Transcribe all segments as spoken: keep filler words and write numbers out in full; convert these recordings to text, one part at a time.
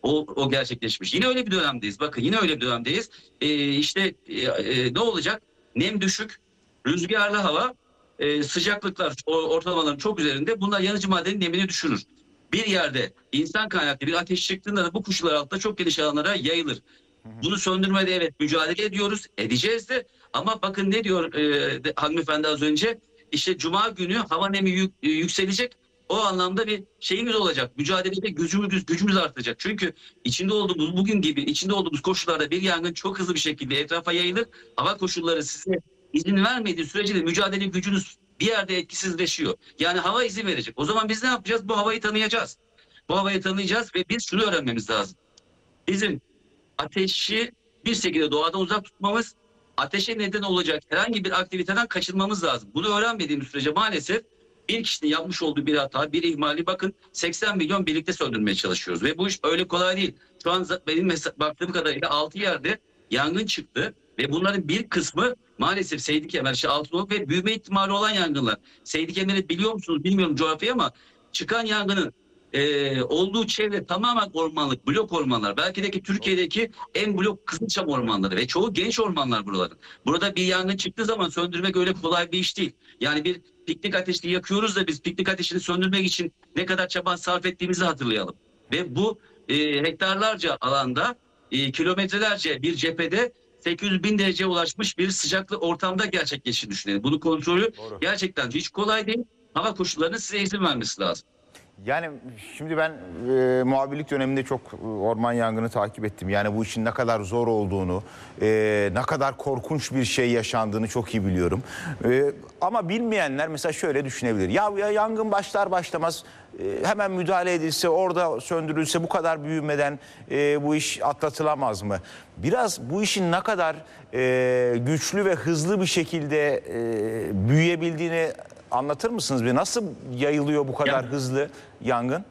O, o gerçekleşmiş. Yine öyle bir dönemdeyiz. Bakın yine öyle bir dönemdeyiz. Ee, işte e, e, ne olacak? Nem düşük, rüzgarlı hava, e, sıcaklıklar o, ortalamaların çok üzerinde. Bunlar yanıcı maddenin nemini düşürür. Bir yerde insan kaynaklı bir ateş çıktığında da bu koşullar altında çok geniş alanlara yayılır. Bunu söndürmede evet mücadele ediyoruz, edeceğiz de. Ama bakın ne diyor e, de, hanımefendi az önce? İşte Cuma günü hava nemi yük, e, yükselecek. O anlamda bir şeyimiz olacak. Mücadelede gücümüz, gücümüz artacak. Çünkü içinde olduğumuz bugün gibi içinde olduğumuz koşullarda bir yangın çok hızlı bir şekilde etrafa yayılır. Hava koşulları size izin vermediği sürece de mücadele gücünüz bir yerde etkisizleşiyor. Yani hava izin verecek. O zaman biz ne yapacağız? Bu havayı tanıyacağız. Bu havayı tanıyacağız ve biz şunu öğrenmemiz lazım. Bizim ateşi bir şekilde doğadan uzak tutmamız, ateşe neden olacak herhangi bir aktiviteden kaçınmamız lazım. Bunu öğrenmediğimiz sürece maalesef bir kişinin yapmış olduğu bir hata, bir ihmali bakın seksen milyon birlikte söndürmeye çalışıyoruz. Ve bu iş öyle kolay değil. Şu an benim baktığım kadarıyla altı yerde yangın çıktı. Ve bunların bir kısmı maalesef Seydi Kemer, işte Altınoluk ve büyüme ihtimali olan yangınlar. Seydi Kemer'i biliyor musunuz bilmiyorum coğrafyayı ama çıkan yangının e, olduğu çevre tamamen ormanlık, blok ormanlar. Belki de ki Türkiye'deki en blok Kızılçam ormanları ve çoğu genç ormanlar buraların. Burada bir yangın çıktığı zaman söndürmek öyle kolay bir iş değil. Yani bir piknik ateşini yakıyoruz da biz piknik ateşini söndürmek için ne kadar çaba sarf ettiğimizi hatırlayalım. Ve bu e, hektarlarca alanda, e, kilometrelerce bir cephede sekiz yüz bin dereceye ulaşmış bir sıcaklı ortamda gerçekleştiğini düşünelim. Bunu kontrolü Doğru. gerçekten hiç kolay değil. Hava koşullarının size izin vermesi lazım. Yani şimdi ben e, muhabirlik döneminde çok e, orman yangını takip ettim. Yani bu işin ne kadar zor olduğunu, e, ne kadar korkunç bir şey yaşandığını çok iyi biliyorum. E, ama bilmeyenler mesela şöyle düşünebilir. Ya, ya yangın başlar başlamaz e, hemen müdahale edilse, orada söndürülse bu kadar büyümeden e, bu iş atlatılamaz mı? Biraz bu işin ne kadar e, güçlü ve hızlı bir şekilde e, büyüyebildiğini anlatır mısınız? Bir nasıl yayılıyor bu kadar Ya, hızlı yangın?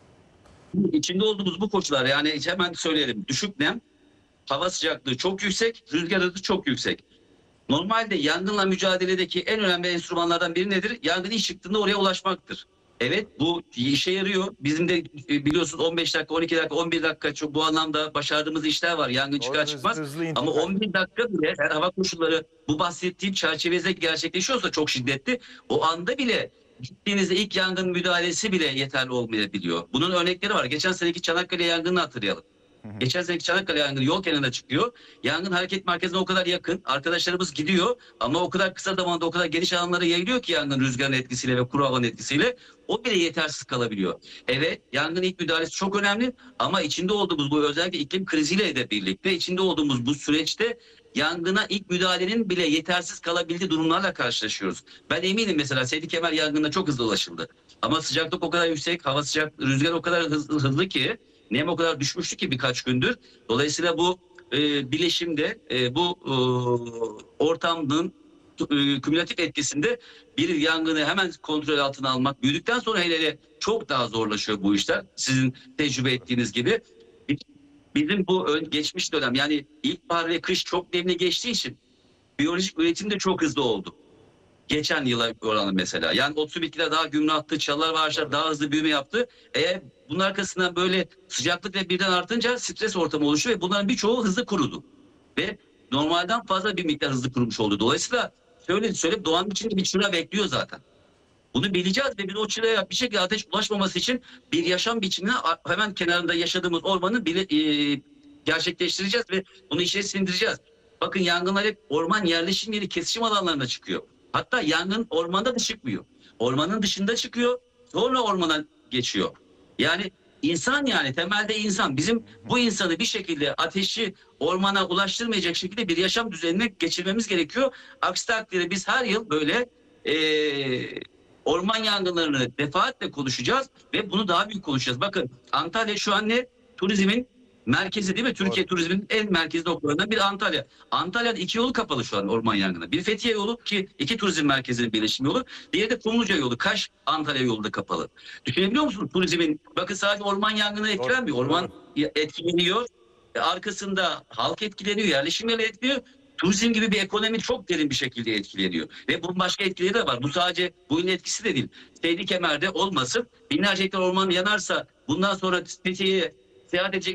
İçinde olduğumuz bu koşullar yani hemen söyleyelim. Düşük nem, hava sıcaklığı çok yüksek, rüzgar hızı çok yüksek. Normalde yangınla mücadeledeki en önemli enstrümanlardan biri nedir? Yangın ilk çıktığında oraya ulaşmaktır. Evet bu işe yarıyor. Bizim de biliyorsunuz on beş dakika, on iki dakika, on bir dakika çok bu anlamda başardığımız işler var. Yangın çıkar Hızlı, çıkmaz. hızlı Ama intikal. on bir dakika bile eğer hava koşulları bu bahsettiğim çerçevede gerçekleşiyorsa çok şiddetli. O anda bile gittiğinizde ilk yangın müdahalesi bile yeterli olmayabiliyor. Bunun örnekleri var. Geçen seneki Çanakkale yangınını hatırlayalım. Geçen seneki Çanakkale yangını yol kenarına çıkıyor. Yangın hareket merkezine o kadar yakın. Arkadaşlarımız gidiyor ama o kadar kısa zamanda o kadar geniş alanlara yayılıyor ki yangın rüzgarın etkisiyle ve kuru havanın etkisiyle. O bile yetersiz kalabiliyor. Evet yangın ilk müdahalesi çok önemli ama içinde olduğumuz bu özellikle iklim kriziyle de birlikte içinde olduğumuz bu süreçte yangına ilk müdahalenin bile yetersiz kalabildiği durumlarla karşılaşıyoruz. Ben eminim mesela Seydi Kemer yangınına çok hızlı ulaşıldı. Ama sıcaklık o kadar yüksek, hava sıcak, rüzgar o kadar hızlı, hızlı ki nem o kadar düşmüştü ki birkaç gündür. Dolayısıyla bu e, bileşimde e, bu e, ortamın e, kümülatif etkisinde bir yangını hemen kontrol altına almak büyüdükten sonra hele hele çok daha zorlaşıyor bu işler. Sizin tecrübe ettiğiniz gibi. Bizim bu ön, geçmiş dönem yani ilkbahar ve kış çok nemli geçtiği için biyolojik üretim de çok hızlı oldu. Geçen yıla oranı mesela. Yani otlu bitkiler daha gümrü attı, çalılar ve ağaçlar daha hızlı büyüme yaptı. Eğer bunun arkasından böyle sıcaklık ve birden artınca stres ortamı oluşuyor ve bunların birçoğu hızlı kurudu. Ve normalden fazla bir miktar hızlı kurumuş oldu. Dolayısıyla şöyle söyleyip doğanın içinde bir çıra bekliyor zaten. Bunu bileceğiz ve biz o çıraya bir şekilde ateş ulaşmaması için bir yaşam biçimini hemen kenarında yaşadığımız ormanı bile, e, gerçekleştireceğiz ve bunu işe sindireceğiz. Bakın yangınlar hep orman yerleşim yeri kesişim alanlarında çıkıyor. Hatta yangın ormanda da çıkmıyor. Ormanın dışında çıkıyor, sonra ormana geçiyor. Yani insan yani temelde insan. Bizim bu insanı bir şekilde ateşi ormana ulaştırmayacak şekilde bir yaşam düzenine geçirmemiz gerekiyor. Aksi takdirde biz her yıl böyle e, orman yangınlarını defaatle konuşacağız ve bunu daha büyük konuşacağız. Bakın Antalya şu an ne? Turizmin merkezi değil mi? Türkiye Doğru. turizmin en merkezi noktalarından biri Antalya. Antalya'da iki yolu kapalı şu an orman yangını. Bir Fethiye yolu ki iki turizm merkezinin birleşim yolu. Diğeri de Kumluca yolu. Kaş Antalya yolu da kapalı. Düşünebiliyor musunuz turizmin? Bakın sadece orman yangını etkilenmiyor. Orman etkileniyor. E, arkasında halk etkileniyor. Yerleşim yeri etkileniyor. Turizm gibi bir ekonomi çok derin bir şekilde etkileniyor. Ve bunun başka etkileri de var. Bu sadece bunun etkisi de değil. Seydi Kemer'de olmasın. Binlerce hektar orman yanarsa bundan sonra Fethiye'ye seyahat edecek